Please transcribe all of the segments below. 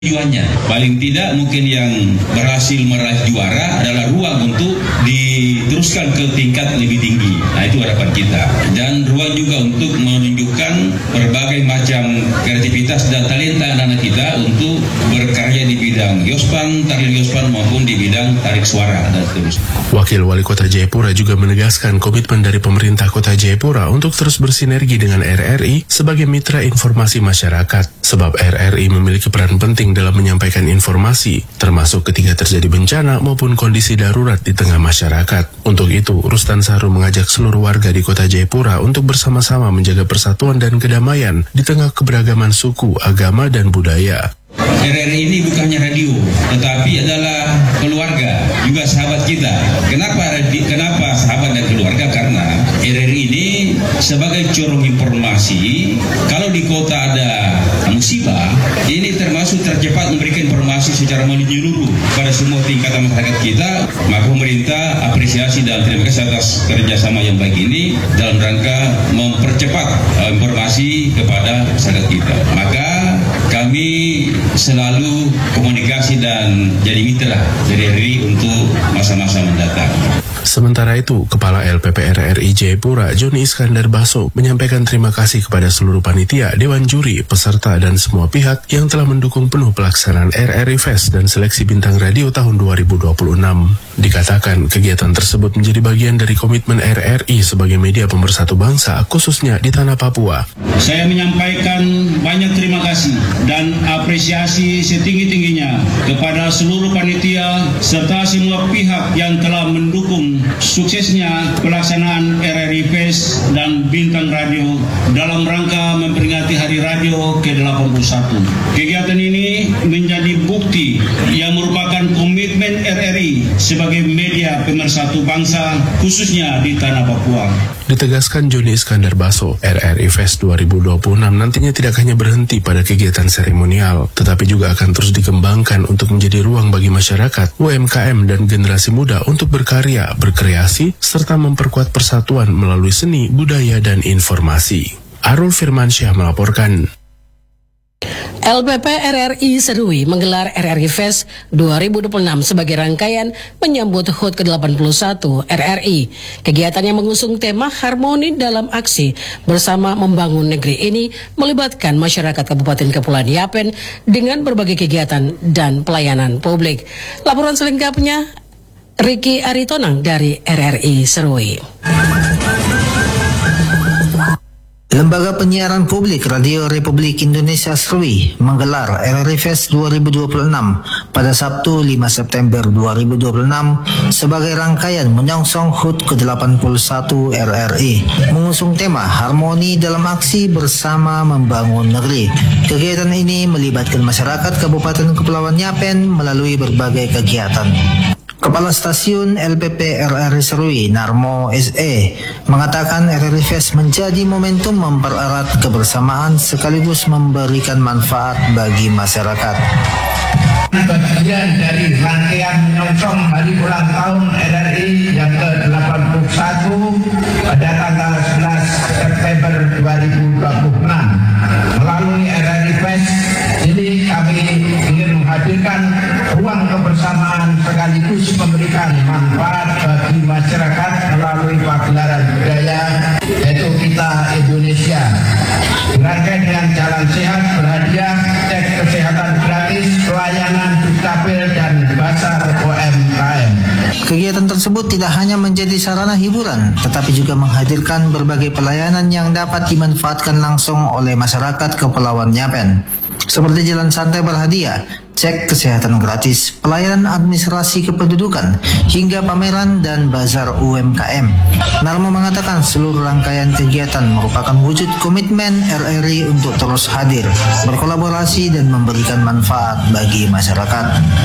Tujuannya paling tidak mungkin yang berhasil meraih juara adalah ruang untuk diteruskan ke tingkat lebih tinggi. Nah, itu harapan kita. Dan ruang juga untuk menunjukkan berbagai macam kreativitas dan talenta anak-anak kita untuk berkarya di bidang yospan, tarian yospan maupun di bidang tarik suara dan seterusnya. Wakil Wali Kota Jayapura juga menegaskan komitmen dari pemerintah Kota Jayapura untuk terus bersinergi dengan RRI sebagai mitra informasi masyarakat. Sebab RRI memiliki peran penting dalam menyampaikan informasi, termasuk ketika terjadi bencana maupun kondisi darurat di tengah masyarakat. Untuk itu, Rustan Sahrul mengajak seluruh warga di Kota Jayapura untuk bersama-sama menjaga persatuan dan kedamaian di tengah keberagaman suku, agama, dan budaya. RRI ini bukannya radio, tetapi adalah keluarga, juga sahabat kita. Kenapa sahabat dan keluarga? Karena RRI ini sebagai corong informasi, kalau di kota ada musibah, ini termasuk tercepat memberikan informasi secara menyeluruh pada semua tingkatan masyarakat kita. Maka pemerintah apresiasi dan terima kasih atas kerjasama yang baik ini dalam rangka mempercepat informasi kepada masyarakat kita. Maka kami selalu komunikasi dan jadi mitra dari RRI untuk masa-masa mendatang. Sementara itu, Kepala LPP RRI Jayapura, Joni Iskandar Baso, menyampaikan terima kasih kepada seluruh panitia, dewan juri, peserta, dan semua pihak yang telah mendukung penuh pelaksanaan RRI Fest dan seleksi bintang radio tahun 2026. Dikatakan, kegiatan tersebut menjadi bagian dari komitmen RRI sebagai media pemersatu bangsa, khususnya di tanah Papua. Saya menyampaikan banyak terima kasih dan apresiasi setinggi-tingginya kepada seluruh panitia serta semua pihak yang telah mendukung suksesnya pelaksanaan RRI Fest dan Bintang Radio dalam rangka memperingati Hari Radio ke-81. Kegiatan ini menjadi bukti yang merupakan komitmen RRI sebagai media pemersatu bangsa, khususnya di tanah Papua. Ditegaskan Joni Iskandar Baso, RRI Fest 2026 nantinya tidak hanya berhenti pada kegiatan seremonial, tetapi juga akan terus dikembangkan untuk menjadi ruang bagi masyarakat, UMKM, dan generasi muda untuk berkarya, berkreasi, serta memperkuat persatuan melalui seni, budaya, dan informasi. Arul Firmansyah melaporkan. LPP RRI Serui menggelar RRI Fest 2026 sebagai rangkaian menyambut HUT ke-81 RRI. Kegiatan yang mengusung tema harmoni dalam aksi bersama membangun negeri ini melibatkan masyarakat Kabupaten Kepulauan Yapen dengan berbagai kegiatan dan pelayanan publik. Laporan selengkapnya Ricky Aritonang dari RRI Serui. Lembaga Penyiaran Publik Radio Republik Indonesia Serui menggelar RRI Fest 2026 pada Sabtu 5 September 2026 sebagai rangkaian menyongsong HUT ke-81 RRI mengusung tema harmoni dalam aksi bersama membangun negeri. Kegiatan ini melibatkan masyarakat Kabupaten Kepulauan Yapen melalui berbagai kegiatan. Kepala Stasiun LPP RRI Serui, Narmo SE, mengatakan RRI Fest menjadi momentum mempererat kebersamaan sekaligus memberikan manfaat bagi masyarakat. Bagian dari rangkaian menyongsong hari ulang tahun RRI yang ke-81 pada tanggal 11 September 2026. Melalui RRI Fest ini kami ingin menghadirkan ruang kebersamaan sekaligus memberikan manfaat bagi masyarakat melalui pagelaran budaya yaitu Kita Indonesia. Dirangkai dengan jalan sehat berhadiah, cek kesehatan gratis, pelayanan dukcapil dan pasar UMKM. Kegiatan tersebut tidak hanya menjadi sarana hiburan, tetapi juga menghadirkan berbagai pelayanan yang dapat dimanfaatkan langsung oleh masyarakat Kepulauan Yapen. Seperti jalan santai berhadiah, cek kesehatan gratis, pelayanan administrasi kependudukan, hingga pameran dan bazar UMKM. Narmo mengatakan seluruh rangkaian kegiatan merupakan wujud komitmen RRI untuk terus hadir, berkolaborasi dan memberikan manfaat bagi masyarakat.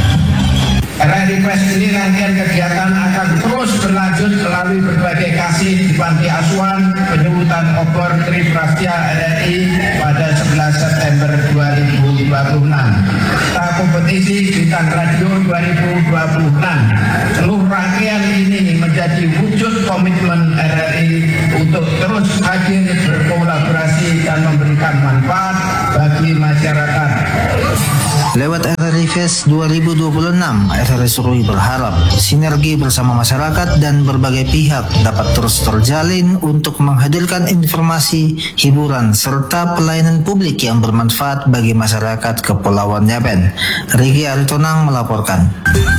RRI Fest ini rangkaian kegiatan akan terus berlanjut melalui berbagai kasih di panti asuhan penyebutan obor Triprastia RRI pada 11 September 2026. Kita kompetisi Bintang Radio 2026. Seluruh rangkaian ini menjadi wujud komitmen RRI untuk terus hadir berkolaborasi dan memberikan manfaat bagi masyarakat. Lewat RRI Fest 2026, RRI Serui berharap sinergi bersama masyarakat dan berbagai pihak dapat terus terjalin untuk menghadirkan informasi, hiburan, serta pelayanan publik yang bermanfaat bagi masyarakat Kepulauan Yapen. Riki Aritonang melaporkan.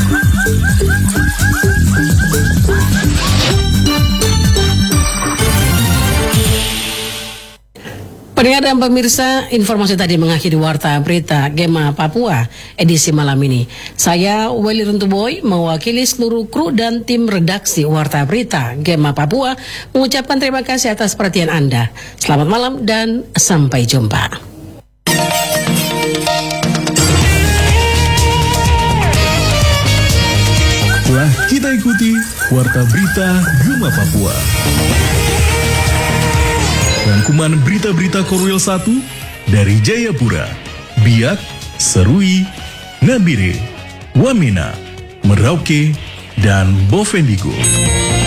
Pendengar dan pemirsa, informasi tadi mengakhiri Warta Berita Gema Papua edisi malam ini. Saya Welly Runtuboy mewakili seluruh kru dan tim redaksi Warta Berita Gema Papua mengucapkan terima kasih atas perhatian Anda. Selamat malam dan sampai jumpa. Telah kita ikuti Warta Berita Gema Papua. Rangkuman berita-berita Korwil 1 dari Jayapura, Biak, Serui, Nabire, Wamena, Merauke, dan Bovendigul.